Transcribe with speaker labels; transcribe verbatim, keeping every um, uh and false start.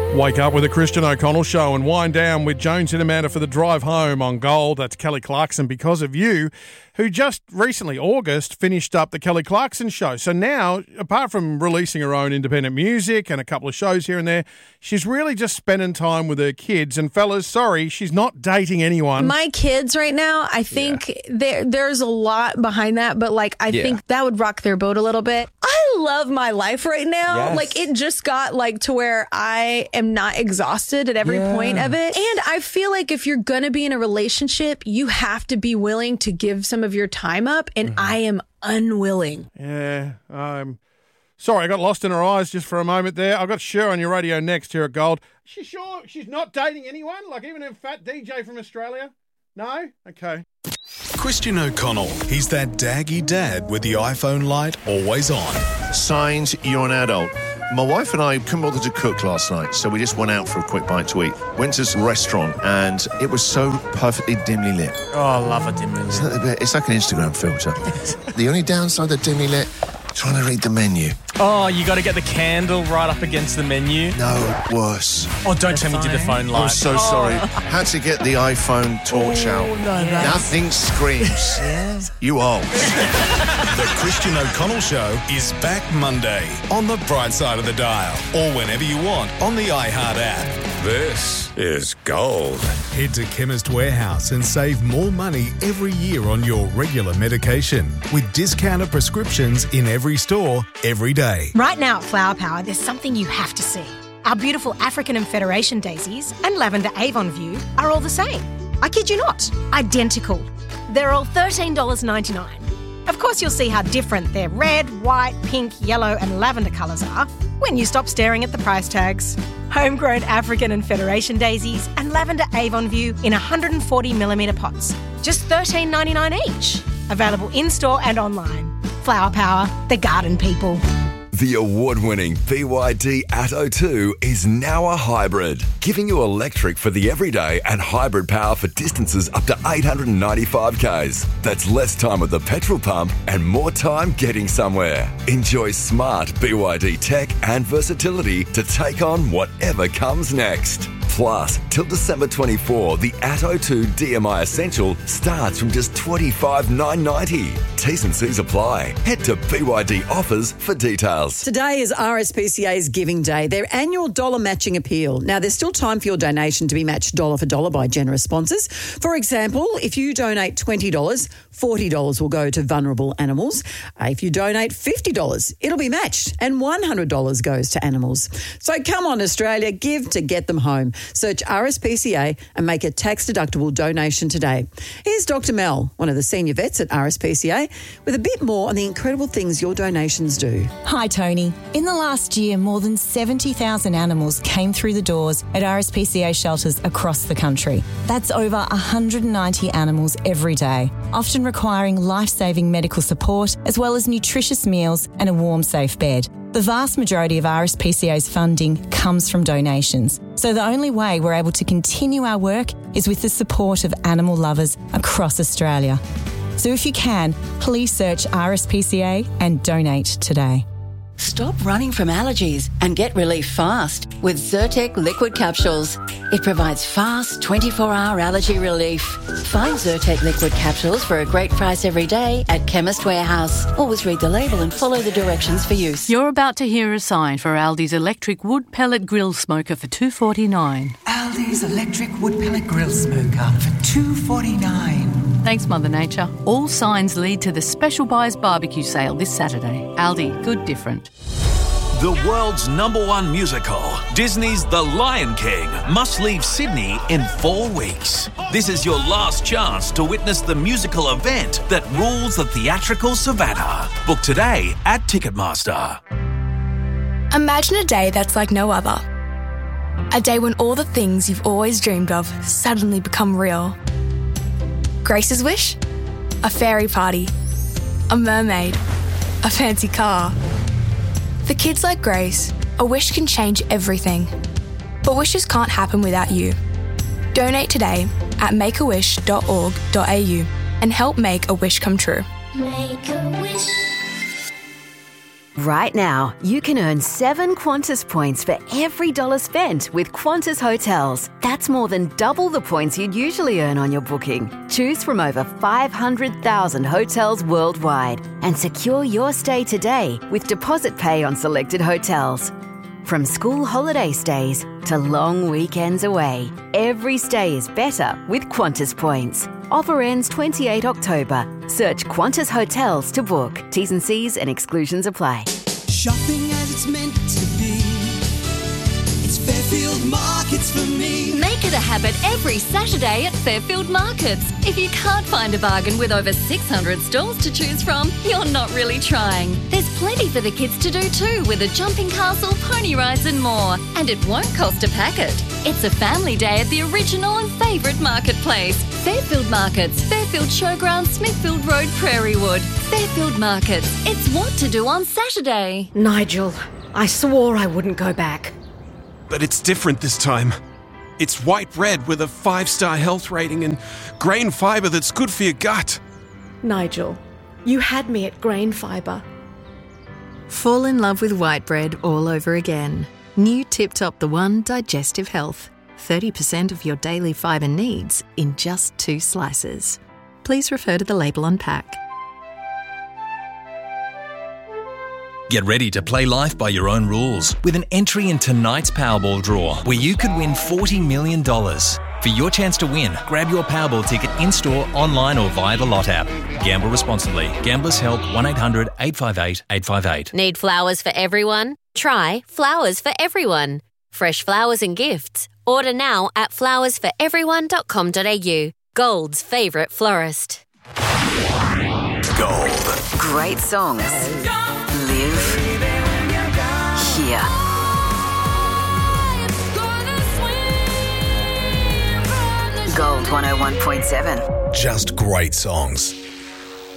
Speaker 1: Wake up with the Christian O'Connell Show and wind down with Jones and Amanda for the drive home on Gold. That's Kelly Clarkson, Because of You, who just recently, August, finished up the Kelly Clarkson Show. So now, apart from releasing her own independent music and a couple of shows here and there, she's really just spending time with her kids. And fellas, sorry, she's not dating anyone.
Speaker 2: My kids right now, I think yeah. there there's a lot behind that, but like I yeah. think that would rock their boat a little bit. I love my life right now. Yes. Like it just got like to where I am not exhausted at every yeah. point of it. And I feel like if you're going to be in a relationship, you have to be willing to give some of your time up. And mm-hmm. I am unwilling.
Speaker 1: Yeah. Um, sorry, I got lost in her eyes just for a moment there. I've got Cher on your radio next here at Gold. She's sure she's not dating anyone? Like even a fat D J from Australia? No? Okay.
Speaker 3: Christian O'Connell. He's that daggy dad with the iPhone light always on.
Speaker 4: Signs you're an adult. My wife and I couldn't bother to cook last night, so we just went out for a quick bite to eat. Went to a restaurant, and it was so perfectly dimly lit.
Speaker 5: Oh, I love a dimly lit.
Speaker 4: It's like, it's like an Instagram filter. The only downside of dimly lit, trying to read the menu.
Speaker 5: Oh, you got to get the candle right up against the menu.
Speaker 4: No, worse.
Speaker 5: Oh, don't tell me you did the phone light.
Speaker 4: I'm so oh. sorry. Had to get the iPhone torch
Speaker 5: oh,
Speaker 4: out.
Speaker 5: No, yes.
Speaker 4: Nothing screams.
Speaker 5: Yes.
Speaker 4: You old.
Speaker 3: The Christian O'Connell Show is back Monday on the bright side of the dial, or whenever you want on the iHeart app.
Speaker 6: This is Gold.
Speaker 3: Head to Chemist Warehouse and save more money every year on your regular medication with discounted prescriptions in every store, every day.
Speaker 7: Right now at Flower Power, there's something you have to see. Our beautiful African and Federation daisies and lavender Avon View are all the same. I kid you not, identical. They're all thirteen dollars ninety-nine. Of course, you'll see how different their red, white, pink, yellow and lavender colours are when you stop staring at the price tags. Homegrown African and Federation daisies and lavender Avon View in one hundred forty millimetre pots. Just thirteen dollars ninety-nine each. Available in-store and online. Flower Power, the garden people.
Speaker 8: The award-winning B Y D Atto two is now a hybrid, giving you electric for the everyday and hybrid power for distances up to eight hundred ninety-five kays. That's less time at the petrol pump and more time getting somewhere. Enjoy smart B Y D tech and versatility to take on whatever comes next. Plus, till December twenty-fourth, the Atto two D M I Essential starts from just twenty-five dollars nine ninety. T's and C's apply. Head to B Y D Offers for details.
Speaker 9: Today is R S P C A's Giving Day, their annual dollar matching appeal. Now, there's still time for your donation to be matched dollar for dollar by generous sponsors. For example, if you donate twenty dollars, forty dollars will go to vulnerable animals. Uh, if you donate fifty dollars, it'll be matched and one hundred dollars goes to animals. So come on, Australia, give to get them home. Search R S P C A and make a tax-deductible donation today. Here's Doctor Mel, one of the senior vets at R S P C A, with a bit more on the incredible things your donations do.
Speaker 10: Hi, Tony. In the last year, more than seventy thousand animals came through the doors at R S P C A shelters across the country. That's over one hundred ninety animals every day, often requiring life-saving medical support as well as nutritious meals and a warm, safe bed. The vast majority of R S P C A's funding comes from donations, so the only way we're able to continue our work is with the support of animal lovers across Australia. So if you can, please search R S P C A and donate today.
Speaker 11: Stop running from allergies and get relief fast with Zyrtec liquid capsules. It provides fast twenty-four hour allergy relief. Find Zyrtec liquid capsules for a great price every day at Chemist Warehouse. Always read the label and follow the directions for use.
Speaker 12: You're about to hear a sign for Aldi's electric wood pellet grill smoker for two dollars forty-nine.
Speaker 13: Aldi's electric wood pellet grill smoker for two dollars forty-nine.
Speaker 12: Thanks, Mother Nature. All signs lead to the Special Buys Barbecue Sale this Saturday. Aldi, good different.
Speaker 14: The world's number one musical, Disney's The Lion King, must leave Sydney in four weeks. This is your last chance to witness the musical event that rules the theatrical savannah. Book today at Ticketmaster.
Speaker 15: Imagine a day that's like no other. A day when all the things you've always dreamed of suddenly become real. Grace's wish? A fairy party. A mermaid. A fancy car. For kids like Grace, a wish can change everything. But wishes can't happen without you. Donate today at make a wish dot org dot a u and help make a wish come true.
Speaker 16: Make a wish. Right now, you can earn seven Qantas points for every dollar spent with Qantas Hotels. That's more than double the points you'd usually earn on your booking. Choose from over five hundred thousand hotels worldwide and secure your stay today with deposit pay on selected hotels. From school holiday stays to long weekends away, every stay is better with Qantas points. Offer ends twenty-eighth October. Search Qantas Hotels to book. T's and C's and exclusions apply.
Speaker 17: Shopping as it's meant to be. It's Fairfield Markets for me.
Speaker 18: Make it a habit every Saturday at Fairfield Markets. If you can't find a bargain with over six hundred stalls to choose from, you're not really trying. There's plenty for the kids to do too, with a jumping castle, pony rides and more. And it won't cost a packet. It's a family day at the original and favourite marketplace. Fairfield Markets, Fairfield Showground, Smithfield Road, Prairiewood. Fairfield Markets. It's what to do on Saturday.
Speaker 7: Nigel, I swore I wouldn't go back.
Speaker 19: But it's different this time. It's white bread with a five-star health rating and grain fibre that's good for your gut.
Speaker 7: Nigel, you had me at grain fibre.
Speaker 20: Fall in love with white bread all over again. New Tip Top The One Digestive Health. thirty percent of your daily fibre needs in just two slices. Please refer to the label on pack.
Speaker 5: Get ready to play life by your own rules with an entry in tonight's Powerball draw, where you could win forty million dollars. For your chance to win, grab your Powerball ticket in-store, online or via the Lot app. Gamble responsibly. Gamblers Help one eight hundred eight five eight eight five eight.
Speaker 21: Need flowers for everyone? Try Flowers for Everyone. Fresh flowers and gifts. Order now at flowers for everyone dot com dot a u. Gold's favourite florist.
Speaker 8: Gold.
Speaker 16: Great songs. Live here. Gold one oh one point seven.
Speaker 3: Just great songs.